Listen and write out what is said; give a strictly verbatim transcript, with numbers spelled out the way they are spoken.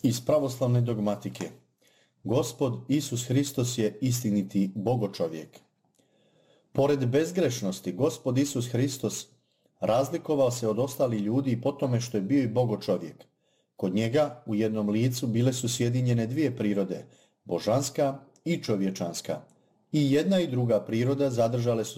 Iz pravoslavne dogmatike. Gospod Isus Hristos je istiniti bogočovjek. Pored bezgrešnosti, Gospod Isus Hristos razlikovao se od ostalih ljudi po tome što je bio i bogočovjek. Kod njega u jednom licu bile su sjedinjene dvije prirode, božanska i čovječanska. I jedna i druga priroda zadržale su